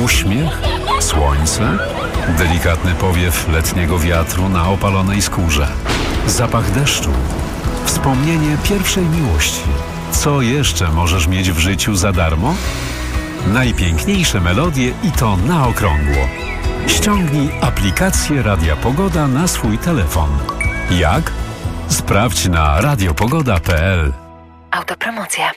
Uśmiech, słońce, delikatny powiew letniego wiatru na opalonej skórze, zapach deszczu, wspomnienie pierwszej miłości. Co jeszcze możesz mieć w życiu za darmo? Najpiękniejsze melodie i to na okrągło. Ściągnij aplikację Radia Pogoda na swój telefon. Jak? Sprawdź na radiopogoda.pl. Autopromocja.